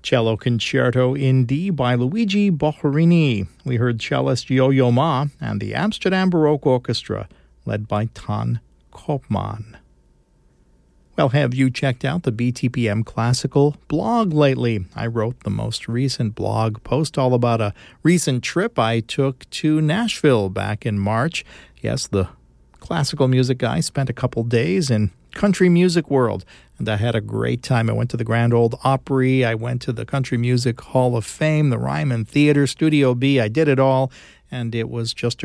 Cello Concerto in D by Luigi Boccherini. We heard cellist Yo-Yo Ma and the Amsterdam Baroque Orchestra, led by Ton Koopman. Well, have you checked out the BTPM Classical blog lately? I wrote the most recent blog post all about a recent trip I took to Nashville back in March. Yes, the classical music guy spent a couple days in country music world, and I had a great time. I went to the Grand Ole Opry. I went to the Country Music Hall of Fame, the Ryman Theater, Studio B. I did it all, and it was just a